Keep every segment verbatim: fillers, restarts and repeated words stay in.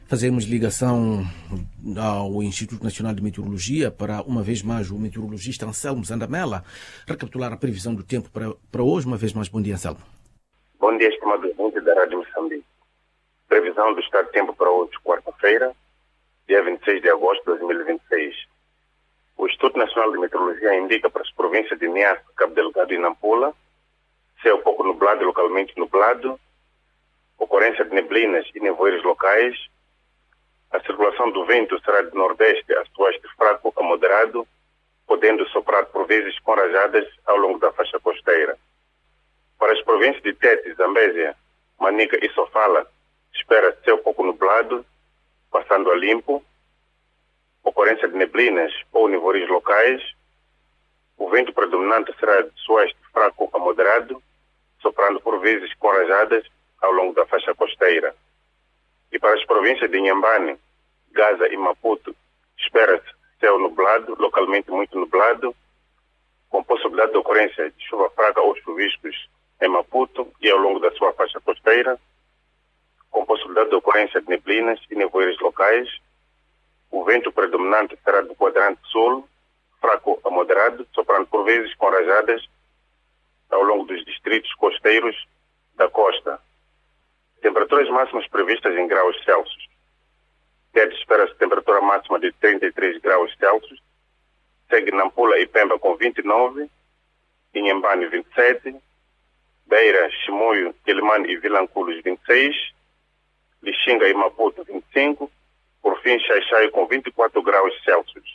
Fazemos ligação ao Instituto Nacional de Meteorologia para, uma vez mais, o meteorologista Anselmo Zandamela recapitular a previsão do tempo para, para hoje. Uma vez mais, bom dia, Anselmo. Bom dia, estimado ouvinte da Rádio Moçambique. Previsão do estado de tempo para hoje, quarta-feira, dia vinte e seis de agosto de dois mil e vinte e seis. O Instituto Nacional de Meteorologia indica para as províncias de Niassa, Cabo Delgado e Nampula céu pouco nublado e localmente nublado, ocorrência de neblinas e nevoeiros locais. A circulação do vento será de nordeste a sudoeste fraco a moderado, podendo soprar por vezes com rajadas ao longo da faixa costeira. Para as províncias de Tete, Zambésia, Manica e Sofala, espera-se céu pouco nublado, passando a limpo, ocorrência de neblinas ou nevoeiros locais. O vento predominante será de sudoeste fraco a moderado, soprando por vezes com rajadas ao longo da faixa costeira. E para as províncias de Inhambane, Gaza e Maputo, espera-se céu nublado, localmente muito nublado, com possibilidade de ocorrência de chuva fraca ou chuviscos em Maputo e ao longo da sua faixa costeira, com possibilidade de ocorrência de neblinas e nevoeiros locais. O vento predominante será do quadrante sul, fraco a moderado, soprando por vezes com rajadas ao longo dos distritos costeiros da costa. Temperaturas máximas previstas em graus Celsius. Tete espera-se temperatura máxima de trinta e três graus Celsius. Segue Nampula e Pemba com vinte e nove. Inhambane vinte e sete. Beira, Chimoio, Quelimane e Vilanculos vinte e seis. Lixinga e Maputo vinte e cinco. Por fim, Xai-Xai com vinte e quatro graus Celsius.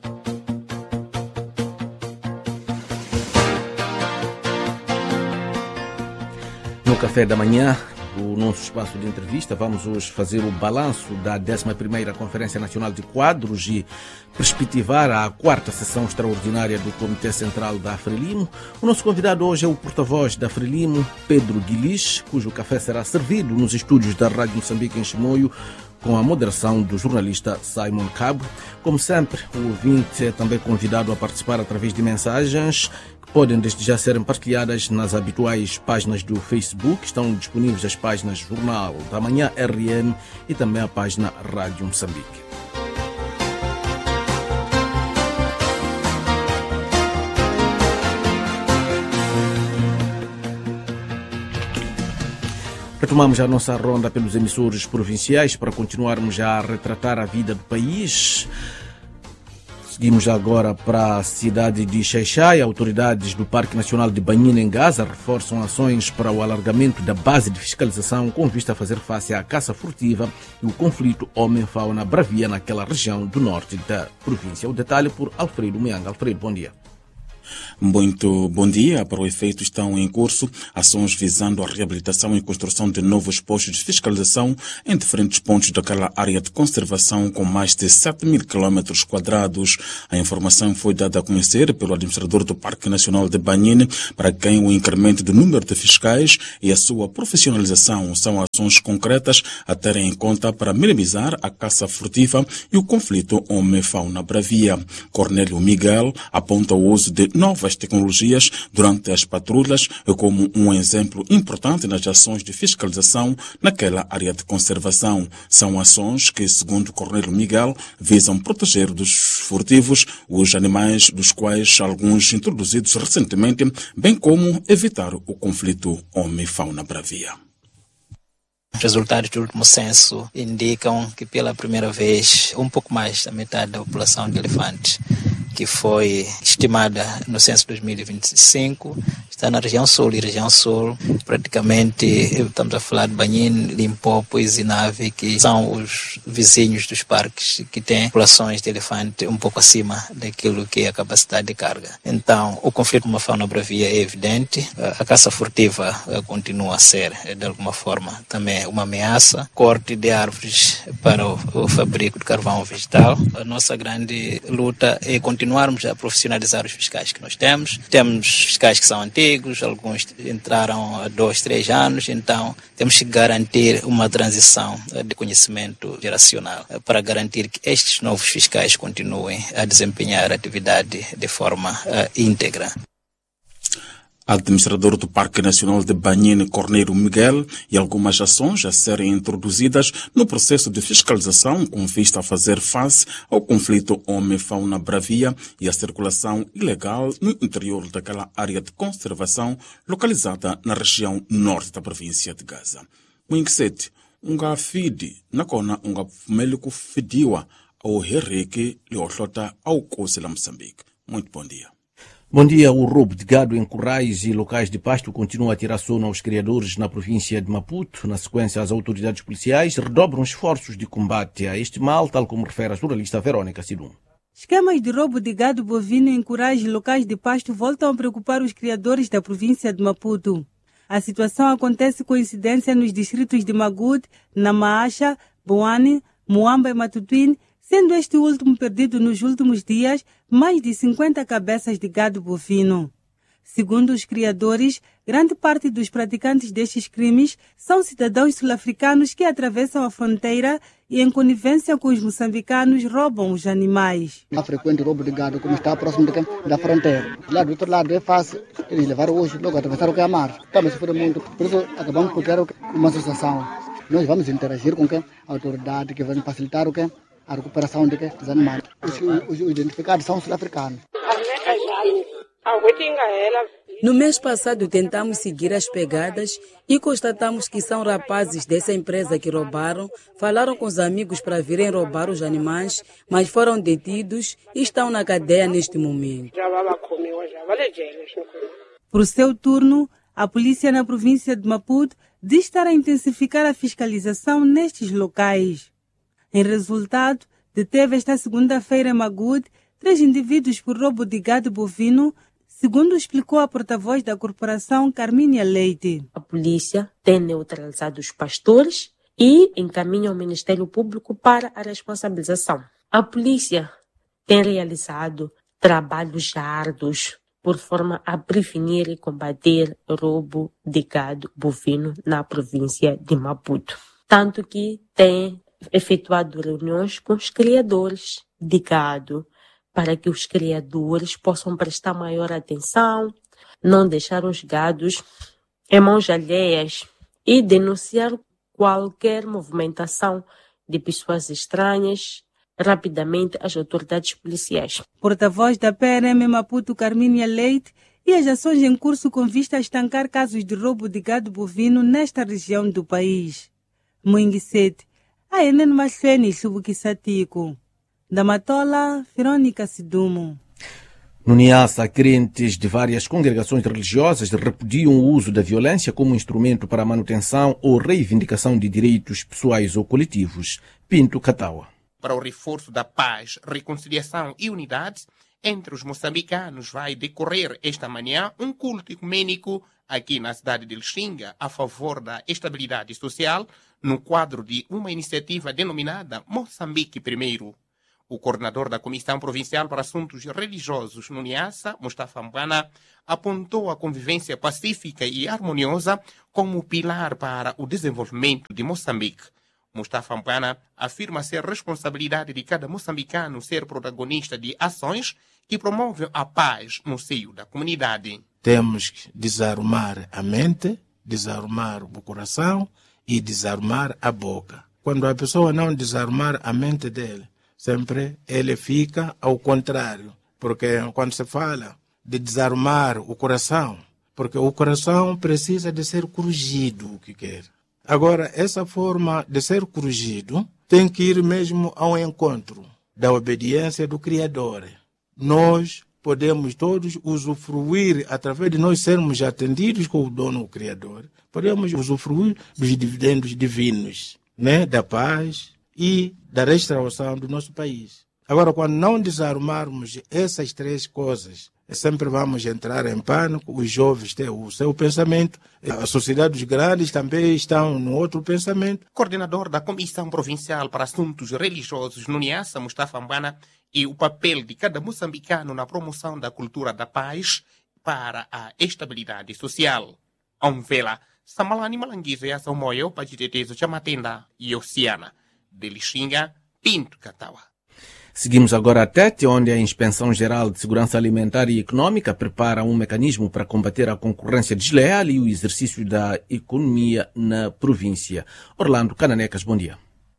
No café da manhã, o nosso espaço de entrevista, vamos hoje fazer o balanço da décima primeira Conferência Nacional de Quadros e perspectivar a quarta sessão extraordinária do Comitê Central da Frelimo. O nosso convidado hoje é o porta-voz da Frelimo, Pedro Guilis, cujo café será servido nos estúdios da Rádio Moçambique em Chimoio, com a moderação do jornalista Simon Cabo. Como sempre, o ouvinte é também convidado a participar através de mensagens que podem desde já serem partilhadas nas habituais páginas do Facebook. Estão disponíveis as páginas Jornal da Manhã R M e também a página Rádio Moçambique. Retomamos a nossa ronda pelos emissores provinciais para continuarmos a retratar a vida do país. Seguimos agora para a cidade de Xai-Xai. Autoridades do Parque Nacional de Banhina, em Gaza, reforçam ações para o alargamento da base de fiscalização com vista a fazer face à caça furtiva e o conflito homem-fauna bravia naquela região do norte da província. O detalhe por Alfredo Mianga. Alfredo, bom dia. Muito bom dia. Para o efeito, estão em curso ações visando a reabilitação e construção de novos postos de fiscalização em diferentes pontos daquela área de conservação com mais de sete mil quilômetros quadrados. A informação foi dada a conhecer pelo administrador do Parque Nacional de Banhine, para quem o incremento do número de fiscais e a sua profissionalização são ações concretas a terem em conta para minimizar a caça furtiva e o conflito homem-fauna bravia. Cornélio Miguel aponta o uso de novas tecnologias durante as patrulhas como um exemplo importante nas ações de fiscalização naquela área de conservação. São ações que, segundo Cornélio Miguel, visam proteger dos furtivos os animais, dos quais alguns introduzidos recentemente, bem como evitar o conflito homem-fauna bravia. Os resultados do último censo indicam que pela primeira vez um pouco mais da metade da população de elefantes que foi estimada no censo dois mil e vinte e cinco está na região sul, e região sul praticamente estamos a falar de Banhine, Limpopo e Zinave, que são os vizinhos dos parques que têm populações de elefante um pouco acima daquilo que é a capacidade de carga. Então o conflito com a fauna bravia é evidente, a caça furtiva continua a ser de alguma forma também uma ameaça, corte de árvores para o, o fabrico de carvão vegetal. A nossa grande luta é continuarmos a profissionalizar os fiscais que nós temos. Temos fiscais que são antigos, alguns entraram há dois, três anos, então temos que garantir uma transição de conhecimento geracional para garantir que estes novos fiscais continuem a desempenhar a atividade de forma uh, íntegra. Administrador do Parque Nacional de Banhine, Corneiro Miguel, e algumas ações a serem introduzidas no processo de fiscalização com vista a fazer face ao conflito homem-fauna bravia e à circulação ilegal no interior daquela área de conservação localizada na região norte da província de Gaza. O Inksete, unga fidi, nakona unga fumeliku fidiwa ao hereke leotlota ao Kosi la Moçambique. Muito bom dia. Bom dia. O roubo de gado em currais e locais de pasto continua a tirar sono aos criadores na província de Maputo. Na sequência, as autoridades policiais redobram esforços de combate a este mal, tal como refere a jornalista Verônica Sidum. Esquemas de roubo de gado bovino em currais e locais de pasto voltam a preocupar os criadores da província de Maputo. A situação acontece com incidência nos distritos de Magude, Namaacha, Boane, Moamba e Matutuine, sendo este último perdido nos últimos dias mais de cinquenta cabeças de gado bovino. Segundo os criadores, grande parte dos praticantes destes crimes são cidadãos sul-africanos que atravessam a fronteira e, em conivência com os moçambicanos, roubam os animais. Há frequente roubo de gado, como está próximo da fronteira. Lá do outro lado é fácil, eles levaram hoje, logo atravessaram o que é a mar. Estamos sofrendo muito, por isso acabamos por criar uma associação. Nós vamos interagir com a autoridade que vai facilitar o que? A recuperação de que? Dos animais. Os, os, os identificados são sul-africanos. No mês passado tentamos seguir as pegadas e constatamos que são rapazes dessa empresa que roubaram, falaram com os amigos para virem roubar os animais, mas foram detidos e estão na cadeia neste momento. Por seu turno, a polícia na província de Maputo diz estar a intensificar a fiscalização nestes locais. Em resultado, deteve esta segunda-feira em Magude três indivíduos por roubo de gado bovino, segundo explicou a porta-voz da corporação Carmínia Leite. A polícia tem neutralizado os pastores e encaminha ao Ministério Público para a responsabilização. A polícia tem realizado trabalhos árduos por forma a prevenir e combater o roubo de gado bovino na província de Maputo. Tanto que tem efetuado reuniões com os criadores de gado para que os criadores possam prestar maior atenção, não deixar os gados em mãos alheias e denunciar qualquer movimentação de pessoas estranhas rapidamente às autoridades policiais. Porta-voz da P R M Maputo, Carmínia Leite, e as ações em curso com vista a estancar casos de roubo de gado bovino nesta região do país. Moinguissete, a Enen Masleni Subukisatico. Da Matola, Verônica Sidumo. No Niassa, crentes de várias congregações religiosas repudiam o uso da violência como instrumento para a manutenção ou reivindicação de direitos pessoais ou coletivos. Pinto Catawa. Para o reforço da paz, reconciliação e unidade entre os moçambicanos vai decorrer esta manhã um culto ecumênico aqui na cidade de Lixinga a favor da estabilidade social no quadro de uma iniciativa denominada Moçambique Primeiro. O coordenador da Comissão Provincial para Assuntos Religiosos no Niassa, Mustafa Mbwana, apontou a convivência pacífica e harmoniosa como pilar para o desenvolvimento de Moçambique. Mustafa Mbwana afirma ser responsabilidade de cada moçambicano ser protagonista de ações que promovem a paz no seio da comunidade. Temos que desarmar a mente, desarmar o coração e desarmar a boca. Quando a pessoa não desarmar a mente dele, sempre ele fica ao contrário. Porque quando se fala de desarmar o coração, porque o coração precisa de ser corrigido o que quer. Agora, essa forma de ser corrigido tem que ir mesmo ao encontro da obediência do Criador. Nós podemos todos usufruir, através de nós sermos atendidos com o dono, o Criador, podemos usufruir dos dividendos divinos, né, da paz e da restauração do nosso país. Agora, quando não desarmarmos essas três coisas, sempre vamos entrar em pânico, os jovens têm o seu pensamento, a sociedade dos grandes também estão no outro pensamento. Coordenador da Comissão Provincial para Assuntos Religiosos no Niassa, Mustafa Mbwana, e o papel de cada moçambicano na promoção da cultura da paz para a estabilidade social. Onvela, Samalani Malanguizo e Ação Moyo, Pajitetezo Chamatenda e Oceana. De Lixinga, Pinto Catawa. Seguimos agora a Tete, onde a Inspeção Geral de Segurança Alimentar e Econômica prepara um mecanismo para combater a concorrência desleal e o exercício da economia na província. Orlando Cananecas, bom dia.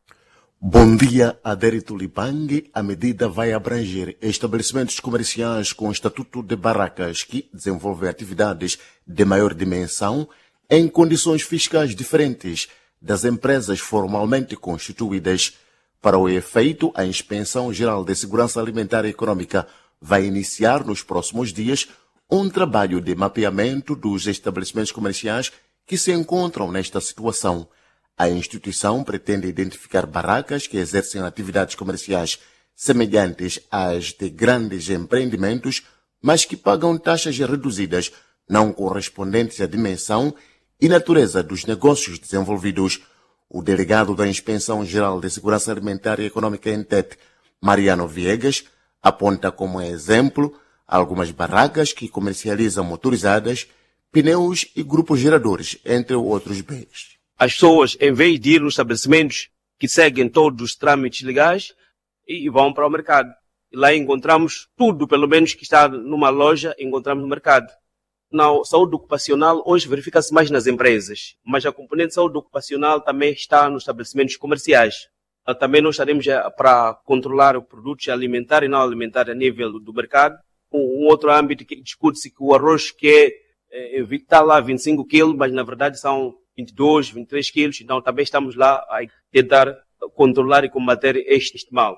Bom dia, Adérito Lipangue. A medida vai abranger estabelecimentos comerciais com estatuto de barracas que desenvolvem atividades de maior dimensão em condições fiscais diferentes das empresas formalmente constituídas. Para o efeito, a Inspeção Geral de Segurança Alimentar e Econômica vai iniciar nos próximos dias um trabalho de mapeamento dos estabelecimentos comerciais que se encontram nesta situação. A instituição pretende identificar barracas que exercem atividades comerciais semelhantes às de grandes empreendimentos, mas que pagam taxas reduzidas não correspondentes à dimensão e natureza dos negócios desenvolvidos. O delegado da Inspeção Geral de Segurança Alimentar e Econômica em Tete, Mariano Viegas, aponta como exemplo algumas barracas que comercializam motorizadas, pneus e grupos geradores, entre outros bens. As pessoas, em vez de ir nos estabelecimentos que seguem todos os trâmites legais, e vão para o mercado. E lá encontramos tudo, pelo menos que está numa loja, encontramos no mercado. Na saúde ocupacional, hoje verifica-se mais nas empresas, mas a componente de saúde ocupacional também está nos estabelecimentos comerciais. Também nós estaremos para controlar produtos alimentares e não alimentares a nível do mercado. Um outro âmbito que discute-se que o arroz que é, está lá vinte e cinco quilos, mas na verdade são vinte e dois, vinte e três quilos, então também estamos lá a tentar controlar e combater este, este mal.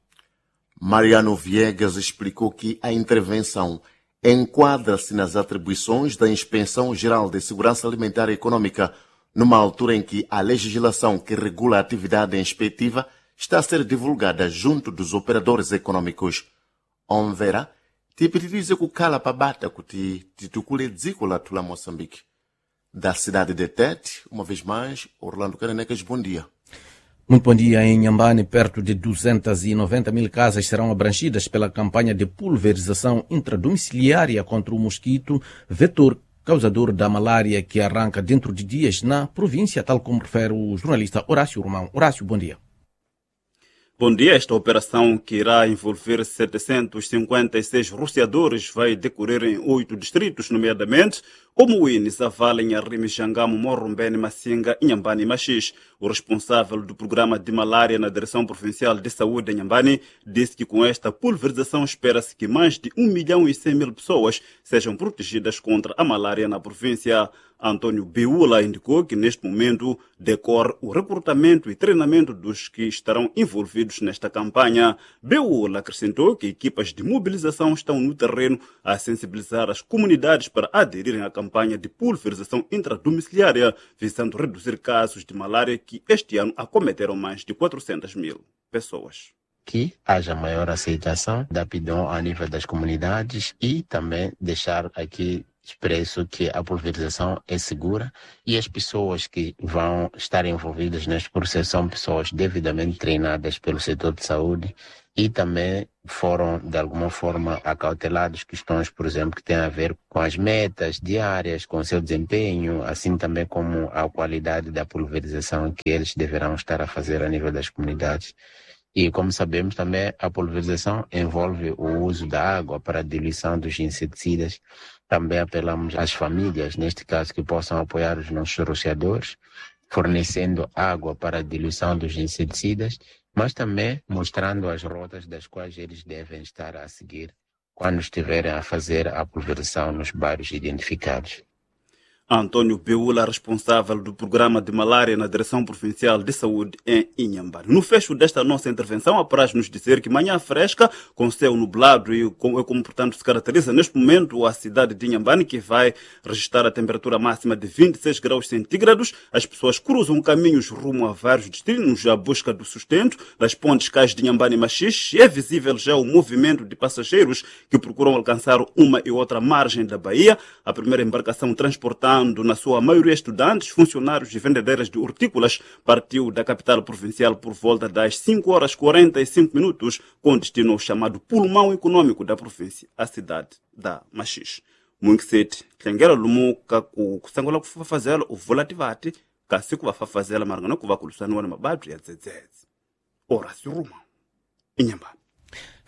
Mariano Viegas explicou que a intervenção enquadra-se nas atribuições da Inspeção Geral de Segurança Alimentar e Econômica, numa altura em que a legislação que regula a atividade inspectiva está a ser divulgada junto dos operadores econômicos. Onvera, te pedidize que cala pabata que te tucule dzícola tula Moçambique. Da cidade de Tete, uma vez mais, Orlando Cananecas, bom dia. Muito bom dia. Em Inhambane, perto de duzentas e noventa mil casas serão abrangidas pela campanha de pulverização intradomiciliária contra o mosquito vetor causador da malária que arranca dentro de dias na província, tal como refere o jornalista Horácio Romão. Horácio, bom dia. Bom dia. Esta operação, que irá envolver setecentos e cinquenta e seis rociadores, vai decorrer em oito distritos, nomeadamente Omuíne, Zavala, Arrime, Xangamo, Morrombene, Massinga, Inhambane e Machis. O responsável do programa de malária na Direção Provincial de Saúde em Inhambane disse que com esta pulverização espera-se que mais de um milhão e cem mil pessoas sejam protegidas contra a malária na província. Antônio Beula indicou que neste momento decorre o recrutamento e treinamento dos que estarão envolvidos nesta campanha. Beula acrescentou que equipas de mobilização estão no terreno a sensibilizar as comunidades para aderirem à campanha de pulverização intradomiciliária, visando reduzir casos de malária que este ano acometeram mais de quatrocentas mil pessoas. Que haja maior aceitação da P I D O M a nível das comunidades e também deixar aqui expresso que a pulverização é segura e as pessoas que vão estar envolvidas neste processo são pessoas devidamente treinadas pelo setor de saúde e também foram, de alguma forma, acautelados questões, por exemplo, que têm a ver com as metas diárias, com o seu desempenho, assim também como a qualidade da pulverização que eles deverão estar a fazer a nível das comunidades. E, como sabemos, também a pulverização envolve o uso da água para a diluição dos inseticidas. Também apelamos às famílias, neste caso, que possam apoiar os nossos rociadores, fornecendo água para a diluição dos inseticidas, mas também mostrando as rotas das quais eles devem estar a seguir quando estiverem a fazer a pulverização nos bairros identificados. Antônio Beula, responsável do programa de malária na Direção Provincial de Saúde em Inhambane. No fecho desta nossa intervenção, apraz-nos dizer que manhã fresca, com céu nublado e como, como portanto se caracteriza neste momento a cidade de Inhambane, que vai registrar a temperatura máxima de vinte e seis graus centígrados. As pessoas cruzam caminhos rumo a vários destinos à busca do sustento. Das pontes cais de Inhambane e Machis é visível já o movimento de passageiros que procuram alcançar uma e outra margem da Bahia. A primeira embarcação transportando na sua maioria estudantes, funcionários e vendedeiras de hortícolas, partiu da capital provincial por volta das cinco horas e quarenta e cinco minutos, com destino ao chamado pulmão econômico da província, a cidade da Machis. Muito cedo, Tlengera Lumu, que o Sangola que vai fazer o volativate, que assim que vai fazer a margana que vai colocar no ano mabado e a zezez. Horácio Romão, Inhambane.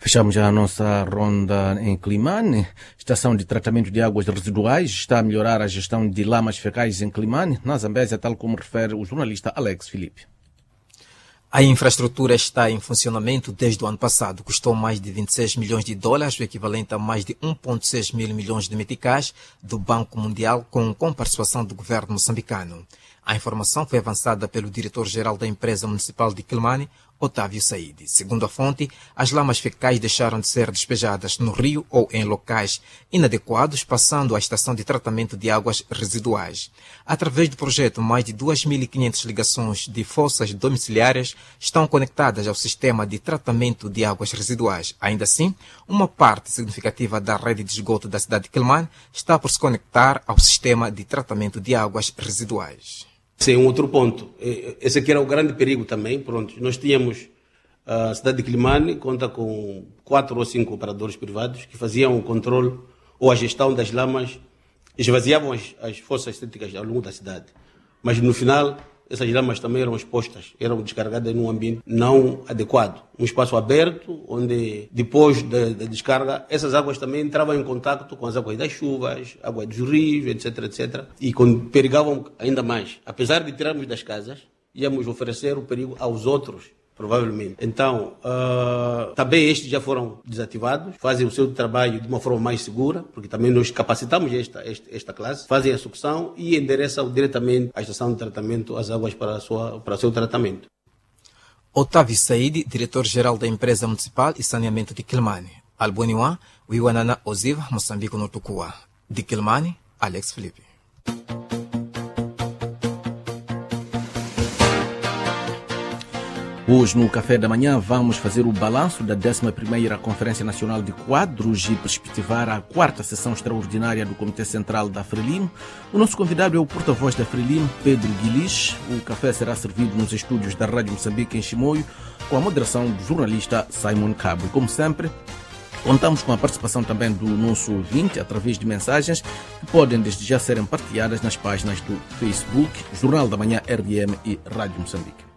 Fechamos já a nossa ronda em Climane. Estação de tratamento de águas residuais está a melhorar a gestão de lamas fecais em Climane, na Zambésia, tal como refere o jornalista Alex Filipe. A infraestrutura está em funcionamento desde o ano passado. Custou mais de vinte e seis milhões de dólares, o equivalente a mais de um vírgula seis mil milhões de meticais do Banco Mundial, com, com participação do governo moçambicano. A informação foi avançada pelo diretor-geral da empresa municipal de Quelimane, Otávio Saíde. Segundo a fonte, as lamas fecais deixaram de ser despejadas no rio ou em locais inadequados, passando à estação de tratamento de águas residuais. Através do projeto, mais de duas mil e quinhentas ligações de fossas domiciliares estão conectadas ao sistema de tratamento de águas residuais. Ainda assim, uma parte significativa da rede de esgoto da cidade de Quelimane está por se conectar ao sistema de tratamento de águas residuais. Esse é um outro ponto. Esse aqui era o grande perigo também. Pronto, nós tínhamos a cidade de Quelimane, conta com quatro ou cinco operadores privados que faziam o controle ou a gestão das lamas, esvaziavam as, as fossas cêntricas ao longo da cidade. Mas no final, essas lamas também eram expostas, eram descarregadas num ambiente não adequado. Um espaço aberto, onde depois da, da descarga, essas águas também entravam em contato com as águas das chuvas, águas dos rios, etc, etcétera. E perigavam ainda mais. Apesar de tirarmos das casas, íamos oferecer o perigo aos outros, provavelmente. Então, uh, também estes já foram desativados, fazem o seu trabalho de uma forma mais segura, porque também nós capacitamos esta, esta, esta classe, fazem a sucção e endereçam diretamente à estação de tratamento as águas para, a sua, para o seu tratamento. Otávio Saíde, diretor-geral da empresa municipal e saneamento de Quelimane. Alboniwa, Wiwanana Oziva, Moçambique no Tucua. De Quelimane, Alex Felipe. Hoje, no Café da Manhã, vamos fazer o balanço da décima primeira Conferência Nacional de Quadros e perspectivar a quarta sessão extraordinária do Comitê Central da Frelimo. O nosso convidado é o porta-voz da Frelimo, Pedro Guilis. O café será servido nos estúdios da Rádio Moçambique, em Chimoio, com a moderação do jornalista Simon Cabo. E, como sempre, contamos com a participação também do nosso ouvinte através de mensagens que podem desde já serem partilhadas nas páginas do Facebook, Jornal da Manhã R D M e Rádio Moçambique.